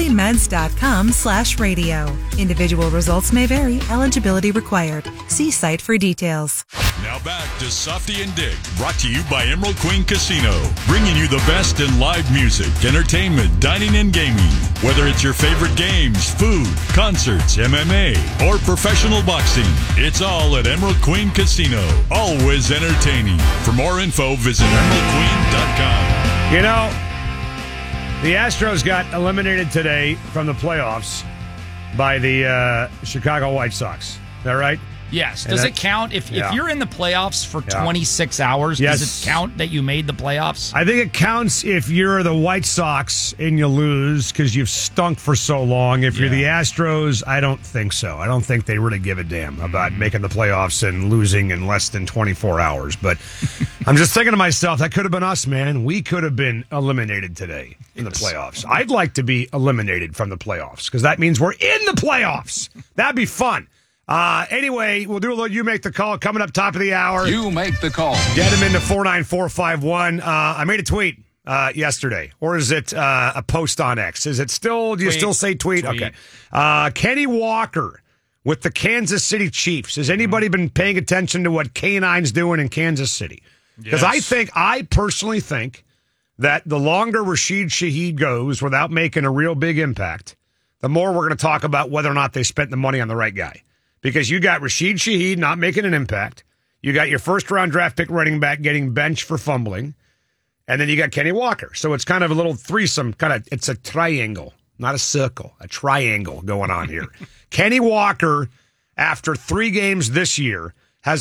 OrderlyMeds.com/radio. Individual results may vary. Eligibility required. See site for details. Now back to Softy and Dick, brought to you by Emerald Queen Casino, bringing you the best in live music, entertainment, dining, and gaming. Whether it's your favorite games, food, concerts, MMA, or professional boxing, it's all at Emerald Queen Casino. Always entertaining. For more info, visit emeraldqueen.com. You know, the Astros got eliminated today from the playoffs by the Chicago White Sox. Is that right? Yes. Does it count if you're in the playoffs for 26 hours? Yes. Does it count that you made the playoffs? I think it counts if you're the White Sox and you lose because you've stunk for so long. If you're the Astros, I don't think so. I don't think they really give a damn about making the playoffs and losing in less than 24 hours. But I'm just thinking to myself, that could have been us, man. We could have been eliminated today in the playoffs. I'd like to be eliminated from the playoffs because that means we're in the playoffs. That'd be fun. Anyway, we'll do a little You Make the Call coming up top of the hour. You make the call. Get him into 49451. I made a tweet yesterday, or is it a post on X? Is it still, do you still say tweet? Okay. Kenny Walker with the Kansas City Chiefs. Has anybody been paying attention to what K9's doing in Kansas City? Because I personally think that the longer Rashid Shaheed goes without making a real big impact, the more we're going to talk about whether or not they spent the money on the right guy. Because you got Rashid Shaheed not making an impact. You got your first-round draft pick running back getting benched for fumbling. And then you got Kenny Walker. So it's kind of a little threesome. It's a triangle, not a circle. A triangle going on here. Kenny Walker, after 3 games this year, has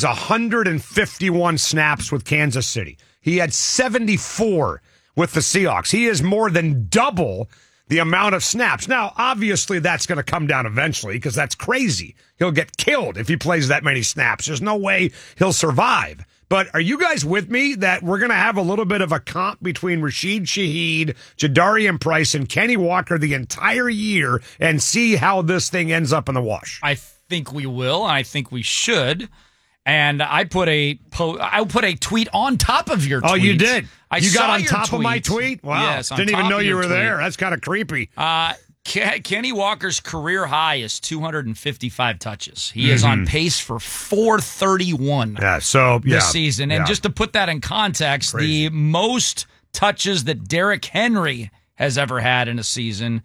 151 snaps with Kansas City. He had 74 with the Seahawks. He is more than double the amount of snaps. Now, obviously, that's going to come down eventually because that's crazy. He'll get killed if he plays that many snaps. There's no way he'll survive. But are you guys with me that we're going to have a little bit of a comp between Rashid Shaheed, Jadarian Price, and Kenny Walker the entire year and see how this thing ends up in the wash? I think we will, and I think we should. And I put a tweet on top of your tweet. Oh, you did? You got on top of my tweet? Wow. Yes, didn't even know you were there. That's kind of creepy. Kenny Walker's career high is 255 touches. He is on pace for 431 this season. And just to put that in context, the most touches that Derrick Henry has ever had in a season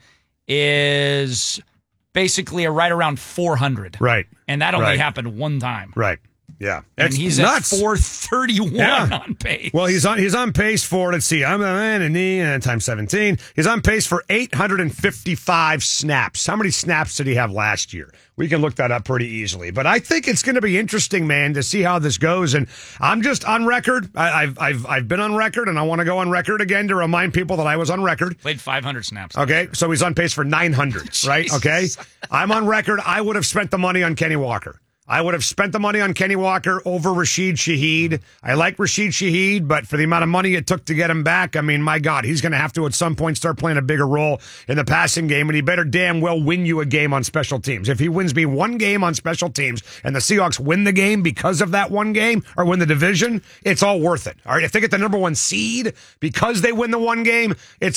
is basically right around 400. Right. And that only happened one time. Right. Yeah, and he's nuts. At 431 on pace. Well, he's on pace for, let's see, I'm times 17. He's on pace for 855 snaps. How many snaps did he have last year? We can look that up pretty easily. But I think it's going to be interesting, man, to see how this goes. And I'm just on record. I've been on record, and I want to go on record again to remind people that I was on record. Played 500 snaps. Okay, so he's on pace for 900, right? Okay, I'm on record. I would have spent the money on Kenny Walker. I would have spent the money on Kenny Walker over Rashid Shaheed. I like Rashid Shaheed, but for the amount of money it took to get him back, I mean, my God, he's going to have to at some point start playing a bigger role in the passing game, and he better damn well win you a game on special teams. If he wins me one game on special teams and the Seahawks win the game because of that one game or win the division, it's all worth it. All right, if they get the number 1 seed because they win the one game, it's